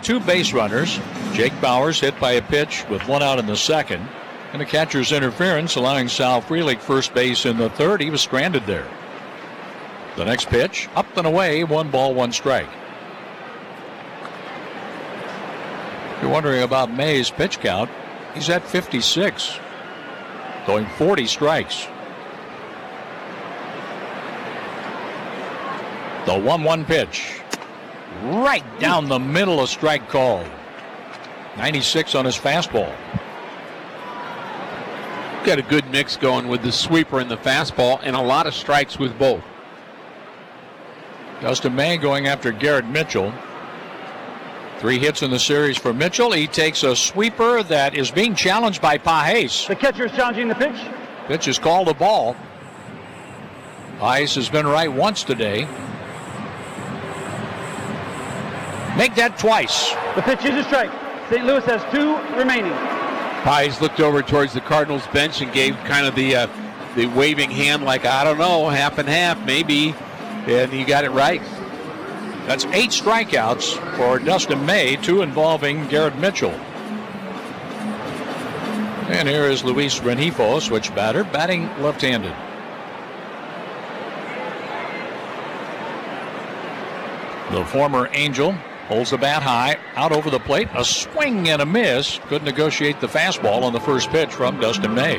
two base runners. Jake Bauers hit by a pitch with one out in the second. And a catcher's interference allowing Sal Frelick first base in the third. He was stranded there. The next pitch, up and away, 1 ball, 1 strike. If you're wondering about May's pitch count, he's at 56, throwing 40 strikes. The 1-1 pitch, right down the middle, a strike called. 96 on his fastball. Got a good mix going with the sweeper and the fastball, and a lot of strikes with both. Dustin May going after Garrett Mitchell. 3 hits in the series for Mitchell. He takes a sweeper that is being challenged by Pages. The catcher is challenging the pitch. Pitch is called a ball. Pages has been right once today. Make that twice. The pitch is a strike. St. Louis has 2 remaining. Pages looked over towards the Cardinals bench and gave kind of the waving hand like, I don't know, half and half, maybe. And he got it right. That's 8 strikeouts for Dustin May, 2 involving Garrett Mitchell. And here is Luis Rengifo, switch batter, batting left-handed. The former Angel holds the bat high, out over the plate, a swing and a miss. Could negotiate the fastball on the first pitch from Dustin May.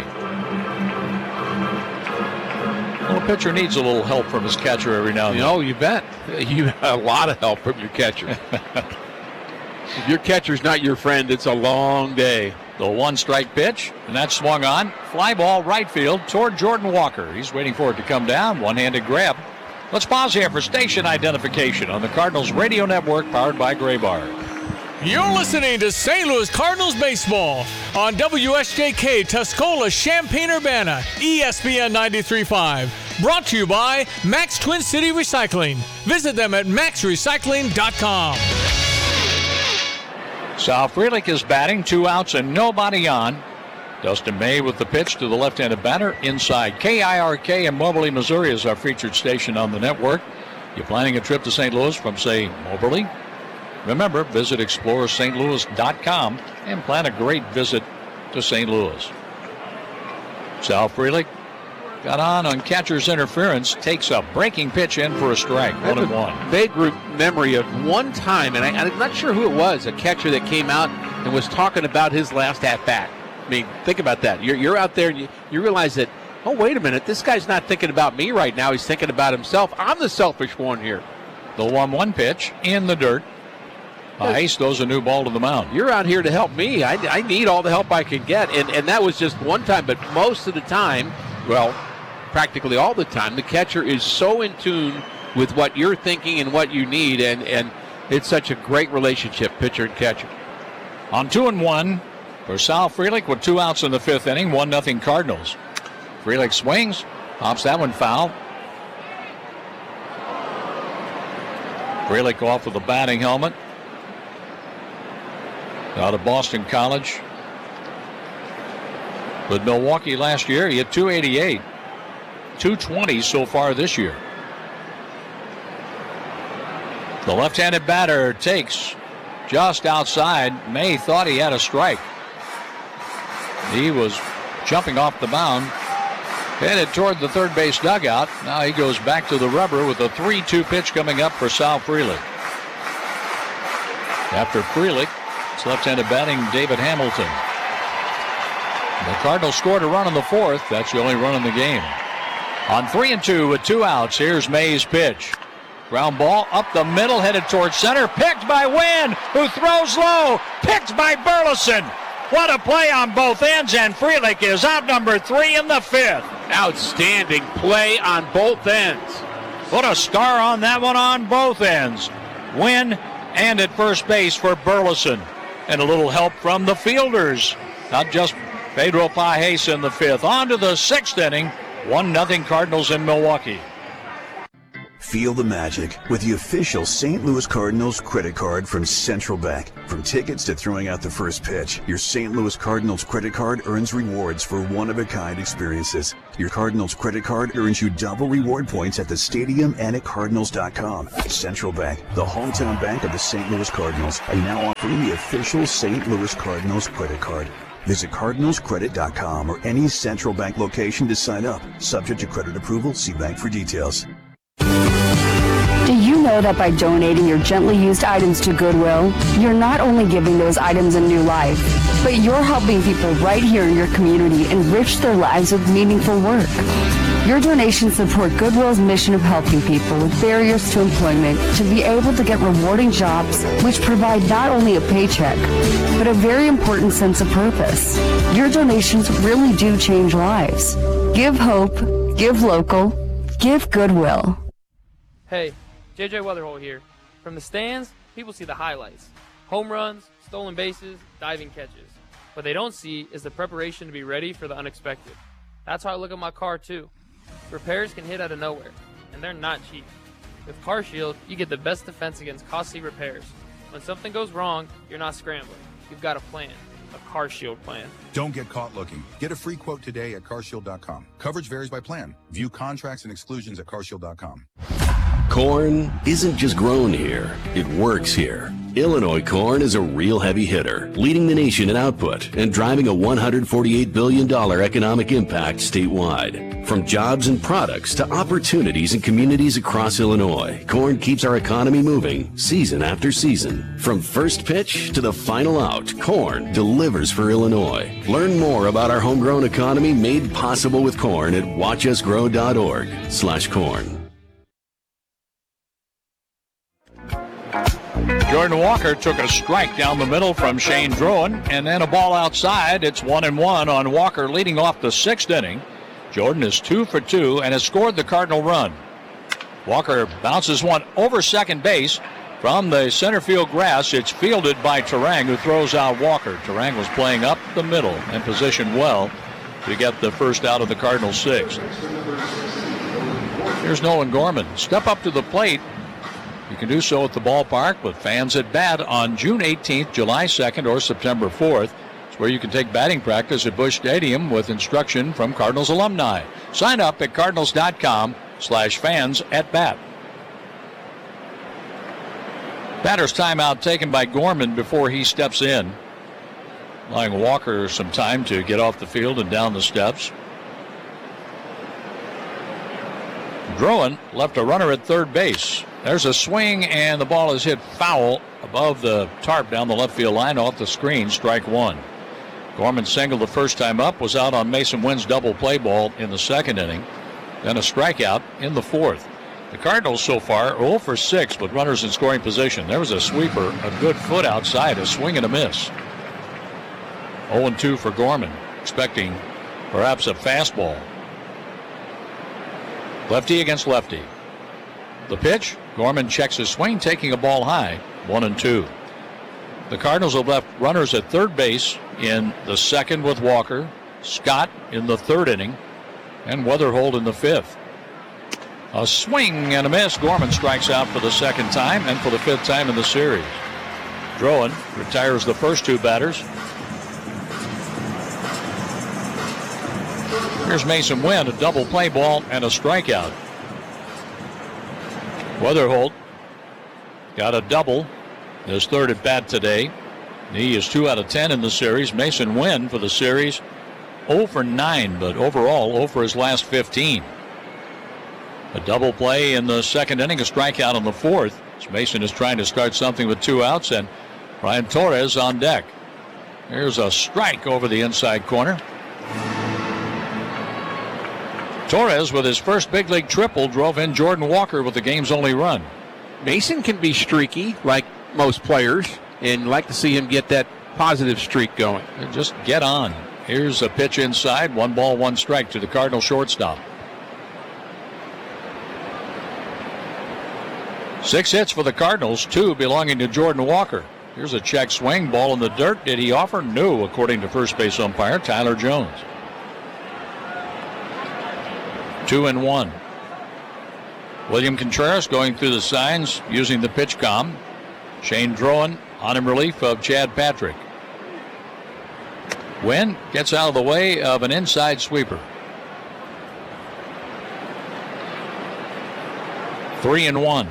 Well, the pitcher needs a little help from his catcher every now and then. Oh, you bet. You have a lot of help from your catcher. If your catcher's not your friend, it's a long day. The 1-strike pitch, and that's swung on. Fly ball right field toward Jordan Walker. He's waiting for it to come down. One-handed grab. Let's pause here for station identification on the Cardinals Radio Network, powered by Graybar. You're listening to St. Louis Cardinals baseball on WSJK Tuscola, Champaign-Urbana, ESPN 93.5. Brought to you by Max Twin City Recycling. Visit them at maxrecycling.com. Sal Frelick is batting, 2 outs and nobody on. Dustin May with the pitch to the left-handed batter inside. KIRK in Moberly, Missouri is our featured station on the network. You're planning a trip to St. Louis from, say, Moberly? Remember, visit ExploreSt.Louis.com and plan a great visit to St. Louis. Sal Frelick got on catcher's interference, takes a breaking pitch in for a strike, 1-1. Vague memory of one time, and I'm not sure who it was, a catcher that came out and was talking about his last at-bat. I mean, think about that. You're out there and you realize that, oh, wait a minute, this guy's not thinking about me right now. He's thinking about himself. I'm the selfish one here. The 1-1 pitch in the dirt. Pages throws a new ball to the mound. You're out here to help me. I need all the help I can get. And that was just one time, but most of the time, well, practically all the time, the catcher is so in tune with what you're thinking and what you need, and it's such a great relationship, pitcher and catcher. On 2-1 for Sal Frelick with 2 outs in the 5th inning, 1-0 Cardinals. Frelick swings, pops that one foul. Frelick off with a batting helmet. Out of Boston College. With Milwaukee last year, he hit .288. .220 so far this year. The left-handed batter takes just outside. May thought he had a strike. He was jumping off the mound, headed toward the third base dugout. Now he goes back to the rubber with a 3-2 pitch coming up for Sal Frelick. After Frelick, it's left-handed batting David Hamilton. The Cardinals scored a run in the 4th. That's the only run in the game. On 3-2 with 2 outs, here's May's pitch. Ground ball up the middle, headed towards center. Picked by Wynn, who throws low. Picked by Burleson. What a play on both ends, and Frelick is out number 3 in the 5th. Outstanding play on both ends. Put a star on that one on both ends. Wynn and at first base for Burleson. And a little help from the fielders. Not just Pedro Pages in the 5th. On to the 6th inning. 1-0 Cardinals in Milwaukee. Feel the magic with the official St. Louis Cardinals credit card from Central Bank. From tickets to throwing out the first pitch, your St. Louis Cardinals credit card earns rewards for one-of-a-kind experiences. Your Cardinals credit card earns you double reward points at the stadium and at Cardinals.com. Central Bank, the hometown bank of the St. Louis Cardinals, are now offering the official St. Louis Cardinals credit card. Visit CardinalsCredit.com or any Central Bank location to sign up. Subject to credit approval, see bank for details. Do you know that by donating your gently used items to Goodwill, you're not only giving those items a new life, but you're helping people right here in your community enrich their lives with meaningful work. Your donations support Goodwill's mission of helping people with barriers to employment to be able to get rewarding jobs which provide not only a paycheck, but a very important sense of purpose. Your donations really do change lives. Give hope, give local, give Goodwill. Hey, JJ Weatherholt here. From the stands, people see the highlights. Home runs, stolen bases, diving catches. What they don't see is the preparation to be ready for the unexpected. That's how I look at my car too. Repairs can hit out of nowhere, and they're not cheap. With CarShield, you get the best defense against costly repairs. When something goes wrong, you're not scrambling. You've got a plan. A CarShield plan. Don't get caught looking. Get a free quote today at carshield.com. Coverage varies by plan. View contracts and exclusions at carshield.com. Corn isn't just grown here, it works here. Illinois corn is a real heavy hitter, leading the nation in output and driving a $148 billion economic impact statewide. From jobs and products to opportunities in communities across Illinois, corn keeps our economy moving season after season. From first pitch to the final out, corn delivers for Illinois. Learn more about our homegrown economy made possible with corn at watchusgrow.org/corn. Jordan Walker took a strike down the middle from Shane Drowan, and then a ball outside. It's 1-1 on Walker leading off the sixth inning. Jordan is 2 for 2 and has scored the Cardinal run. Walker bounces one over second base from the center field grass. It's fielded by Turang, who throws out Walker. Turang was playing up the middle and positioned well to get the first out of the Cardinals' sixth. Here's Nolan Gorman. Step up to the plate. You can do so at the ballpark with fans at bat on June 18th, July 2nd, or September 4th. It's where you can take batting practice at Busch Stadium with instruction from Cardinals alumni. Sign up at cardinals.com/fans-at-bat. Batter's timeout taken by Gorman before he steps in, allowing Walker some time to get off the field and down the steps. Drowan left a runner at third base. There's a swing, and the ball is hit foul above the tarp down the left field line off the screen. Strike one. Gorman singled the first time up, was out on Mason Wynn's double play ball in the second inning. Then a strikeout in the fourth. The Cardinals so far 0 for 6 with runners in scoring position. There was a sweeper, a good foot outside, a swing and a miss. 0-2 for Gorman, expecting perhaps a fastball. Lefty against lefty. The pitch, Gorman checks his swing, taking a ball high, 1-2. The Cardinals have left runners at third base in the second with Walker, Scott in the third inning, and Weatherholt in the fifth. A swing and a miss. Gorman strikes out for the second time and for the fifth time in the series. Drowan retires the first two batters. Here's Mason Wynn, a double play ball and a strikeout. Weatherholt got a double, his third at bat today. He is 2 out of 10 in the series. Mason Wynn for the series 0 for 9, but overall 0 for his last 15. A double play in the second inning, a strikeout in the fourth. Mason is trying to start something with 2 outs, and Brian Torres on deck. Here's a strike over the inside corner. Torres, with his first big league triple, drove in Jordan Walker with the game's only run. Mason can be streaky like most players, and like to see him get that positive streak going. Just get on. Here's a pitch inside, 1 ball, 1 strike to the Cardinal shortstop. 6 hits for the Cardinals, 2 belonging to Jordan Walker. Here's a check swing, ball in the dirt. Did he offer? No, according to first base umpire Tyler Jones. 2-1. William Contreras going through the signs using the pitch com. Shane Drowan on in relief of Chad Patrick. Wynn gets out of the way of an inside sweeper. 3-1.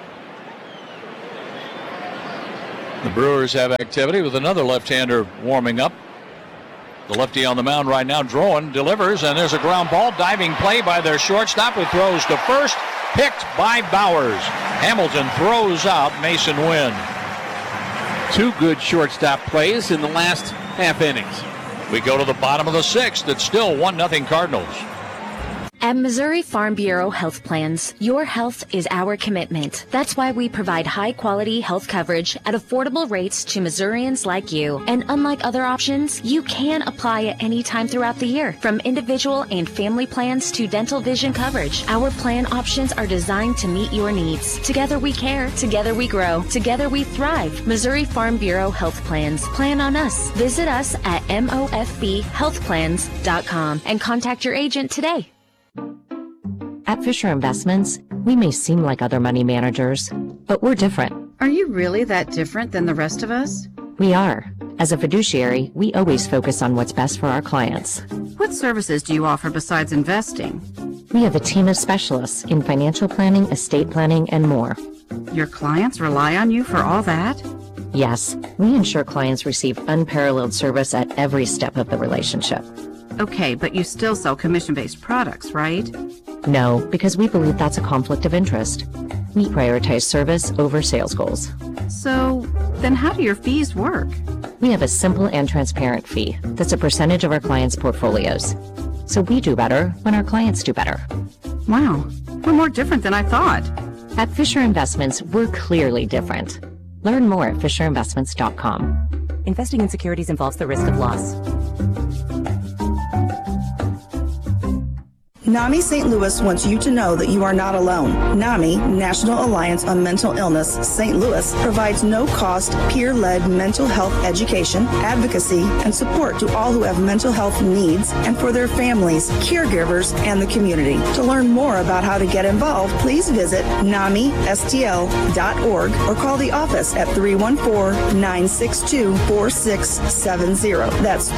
The Brewers have activity with another left-hander warming up. The lefty on the mound right now, Drowan, delivers, and there's a ground ball. Diving play by their shortstop, who throws to first. Picked by Bowers. Hamilton throws out Mason Wynn. 2 good shortstop plays in the last half innings. We go to the bottom of the 6th. It's still 1-0 Cardinals. At Missouri Farm Bureau Health Plans, your health is our commitment. That's why we provide high-quality health coverage at affordable rates to Missourians like you. And unlike other options, you can apply at any time throughout the year. From individual and family plans to dental vision coverage, our plan options are designed to meet your needs. Together we care, together we grow, together we thrive. Missouri Farm Bureau Health Plans. Plan on us. Visit us at mofbhealthplans.com and contact your agent today. At Fisher Investments, we may seem like other money managers, but we're different. Are you really that different than the rest of us? We are. As a fiduciary, we always focus on what's best for our clients. What services do you offer besides investing? We have a team of specialists in financial planning, estate planning, and more. Your clients rely on you for all that? Yes, we ensure clients receive unparalleled service at every step of the relationship. Okay, but you still sell commission-based products, right? No, because we believe that's a conflict of interest. We prioritize service over sales goals. So, then how do your fees work? We have a simple and transparent fee that's a percentage of our clients' portfolios. So we do better when our clients do better. Wow, we're more different than I thought. At Fisher Investments, we're clearly different. Learn more at fisherinvestments.com. Investing in securities involves the risk of loss. NAMI St. Louis wants you to know that you are not alone. NAMI, National Alliance on Mental Illness, St. Louis, provides no-cost, peer-led mental health education, advocacy, and support to all who have mental health needs and for their families, caregivers, and the community. To learn more about how to get involved, please visit namistl.org or call the office at 314-962-4670. That's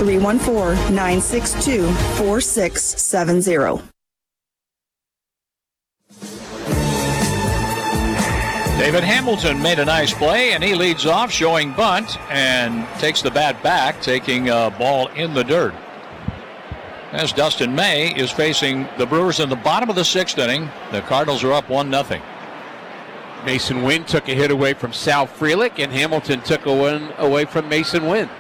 314-962-4670. David Hamilton made a nice play, and he leads off, showing bunt, and takes the bat back, taking a ball in the dirt. As Dustin May is facing the Brewers in the bottom of the 6th inning, the Cardinals are up 1-0. Mason Wynn took a hit away from Sal Frelick, and Hamilton took a one away from Mason Wynn.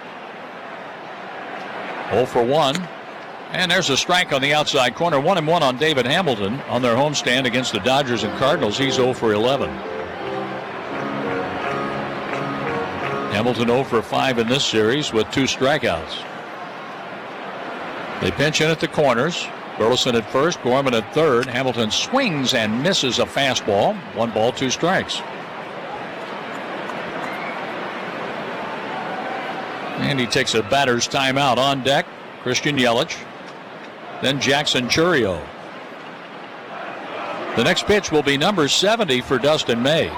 0 for 1. And there's a strike on the outside corner. 1-1 on David Hamilton on their homestand against the Dodgers and Cardinals. He's 0 for 11. Hamilton 0 for 5 in this series with 2 strikeouts. They pinch in at the corners. Burleson at first, Gorman at third. Hamilton swings and misses a fastball. 1 ball, 2 strikes. And he takes a batter's timeout. On deck, Christian Yelich. Then Jackson Chourio. The next pitch will be number 70 for Dustin May.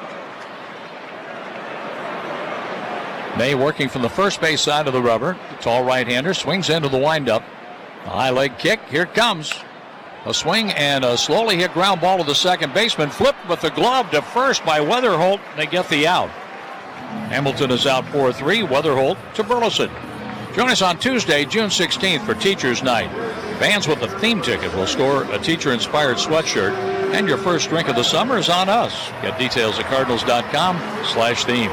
May working from the first base side of the rubber. The tall right-hander swings into the windup. A high leg kick. Here it comes. A swing and a slowly hit ground ball to the second baseman. Flipped with the glove to first by Weatherholt. They get the out. Hamilton is out 4-3. Weatherholt to Burleson. Join us on Tuesday, June 16th for Teacher's Night. Fans with a theme ticket will score a teacher-inspired sweatshirt, and your first drink of the summer is on us. Get details at cardinals.com/theme.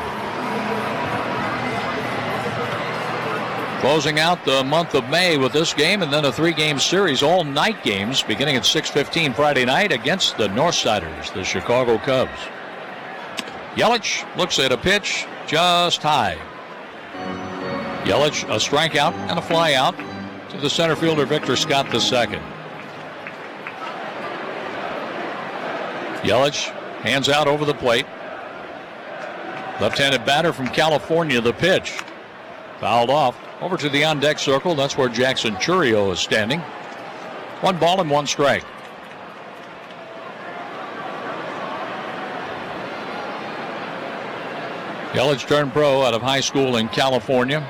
Closing out the month of May with this game, and then a 3-game series, all night games, beginning at 6:15 Friday night against the Northsiders, the Chicago Cubs. Yelich looks at a pitch just high. Yelich, a strikeout and a fly out to the center fielder Victor Scott II. Yelich hands out over the plate. Left-handed batter from California, the pitch. Fouled off. Over to the on-deck circle. That's where Jackson Chourio is standing. 1 ball and 1 strike. Yelich turned pro out of high school in California.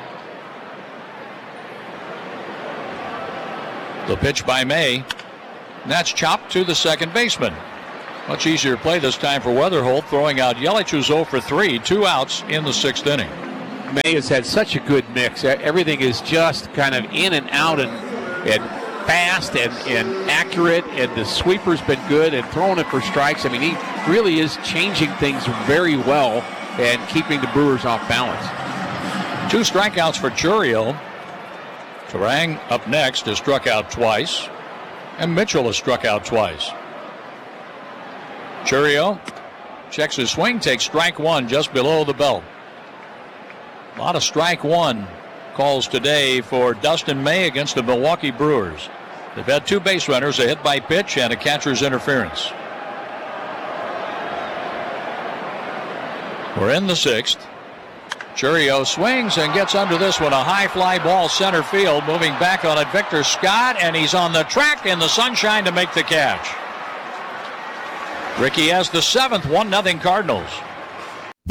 The pitch by May. And that's chopped to the second baseman. Much easier play this time for Weatherholt, throwing out Yelich, who's 0 for 3, 2 outs in the 6th inning. May has had such a good mix. Everything is just kind of in and out and fast and accurate, and the sweeper's been good and throwing it for strikes. I mean, he really is changing things very well and keeping the Brewers off balance. 2 strikeouts for Churiel. Turang up next has struck out twice, and Mitchell has struck out twice. Churiel checks his swing, takes strike 1 just below the belt. A lot of strike 1 calls today for Dustin May against the Milwaukee Brewers. They've had 2 base runners, a hit by pitch and a catcher's interference. We're in the 6th. Churiel swings and gets under this one. A high fly ball center field. Moving back on it, Victor Scott, and he's on the track in the sunshine to make the catch. Ricky has the 7th, 1-0 Cardinals.